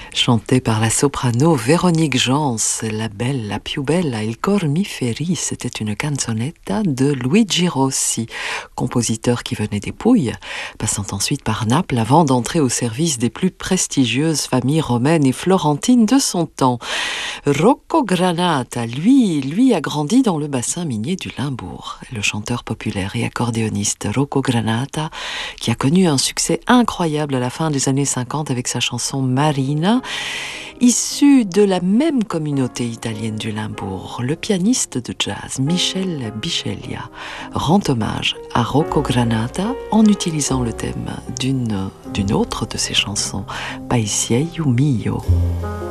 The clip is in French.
Chantée par la soprano Véronique Jans, La belle, la più bella, il cor mi ferit, c'était une canzonetta de Luigi Rossi, compositeur qui venait des Pouilles, passant ensuite par Naples avant d'entrer au service des plus prestigieuses familles romaines et florentines de son temps. Rocco Granata, lui a grandi dans le bassin minier du Limbourg. Le chanteur populaire et accordéoniste Rocco Granata, qui a connu un succès incroyable à la fin des années 50 avec sa chanson Marina, issu de la même communauté italienne du Limbourg, le pianiste de jazz Michel Bisceglia rend hommage à Rocco Granata en utilisant le thème d'une autre de ses chansons, Paisiei mio.